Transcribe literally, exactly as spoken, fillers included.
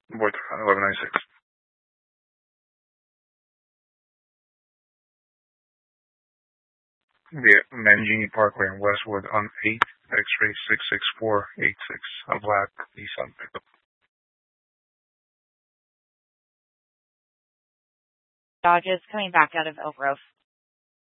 Boyd, eleven ninety-six. Yeah, Mangini Parkway in Westwood on eight, X-ray six six four eight six, a black Nissan pickup. Dodge is coming back out of Elk Grove.